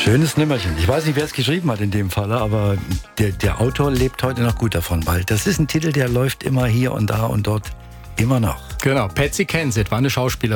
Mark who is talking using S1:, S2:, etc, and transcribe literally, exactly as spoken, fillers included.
S1: Schönes Nimmerchen. Ich weiß nicht, wer es geschrieben hat in dem Fall, aber der, der Autor lebt heute noch gut davon, weil das ist ein Titel, der läuft immer hier und da und dort immer noch.
S2: Genau, Patsy Kensit war eine Schauspielerin.